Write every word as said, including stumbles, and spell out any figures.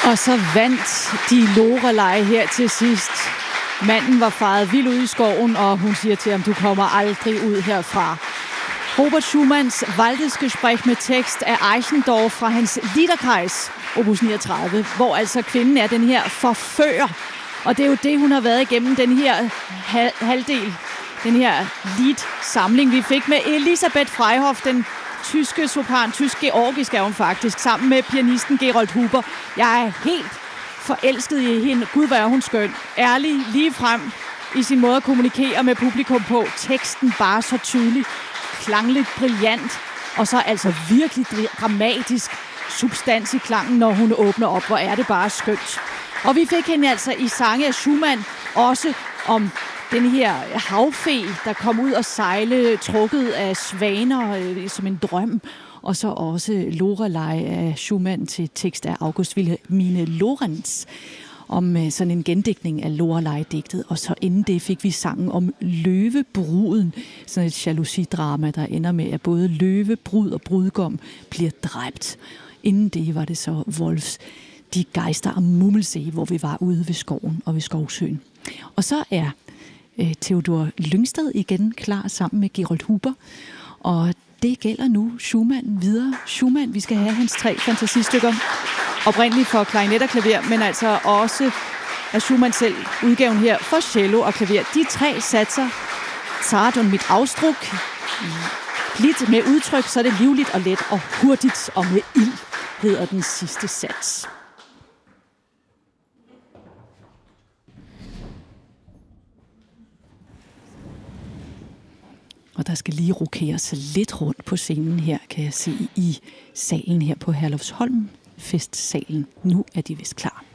Og så vandt de Lorelei her til sidst. Manden var faret vild ud i skoven, og hun siger til ham, du kommer aldrig ud herfra. Robert Schumanns Waldesgespräch med tekst af Eichendorff fra hans Liederkreis, opus niogtredive, hvor altså kvinden er den her forfører. Og det er jo det, hun har været igennem den her hal- halvdel, den her lied-samling, vi fik med Elisabeth Freyhoff, den tyske sopran, tysk-georgisk er hun faktisk, sammen med pianisten Gerold Huber. Jeg er helt forelsket i hende. Gud, hvor er hun skøn. Ærlig, lige frem i sin måde at kommunikere med publikum på. Teksten bare så tydelig, klangligt brillant, og så altså virkelig dramatisk substans i klangen, når hun åbner op. Hvor er det bare skønt. Og vi fik hende altså i sange af Schumann også om den her havfe, der kom ud og sejle, trukket af svaner øh, som en drøm. Og så også Lorelei af Schumann til tekst af August Wilhelmine Lorenz om øh, sådan en gendigtning af Lorelei-digtet. Og så inden det fik vi sangen om Løvebruden, sådan et jalousidrama, der ender med, at både løvebrud og brudgom bliver dræbt. Inden det var det så Wolfs De Geister am Mummelsee, hvor vi var ude ved skoven og ved Skovsøen. Og så er øh, Theodor Lyngstad igen klar sammen med Gerold Huber. Og det gælder nu Schumann videre. Schumann, vi skal have hans tre fantasistykker. Oprindeligt for klarinet og klaver, men altså også af Schumann selv udgaven her for cello og klaver. De tre satser, Zart und mit Ausdruck, lidt med udtryk, så er det livligt og let og hurtigt og med ild, hedder den sidste sats. Og der skal lige rokeres lidt rundt på scenen her, kan jeg se, i salen her på Herlufsholm, festsalen. Nu er de vist klar.